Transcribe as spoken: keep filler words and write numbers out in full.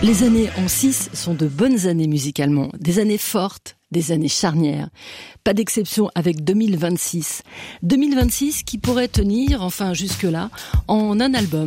Les années en six sont de bonnes années musicalement, des années fortes, des années charnières. Pas d'exception avec deux mille vingt-six. deux mille vingt-six qui pourrait tenir, enfin jusque-là, en un album.